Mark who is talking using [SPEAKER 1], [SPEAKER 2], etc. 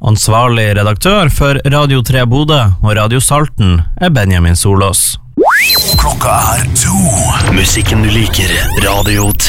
[SPEAKER 1] Ansvarlig redaktør for Radio 3 Bodø og Radio Salten Benjamin Solås.
[SPEAKER 2] Klokka 2. Musikken du liker, Radio 3.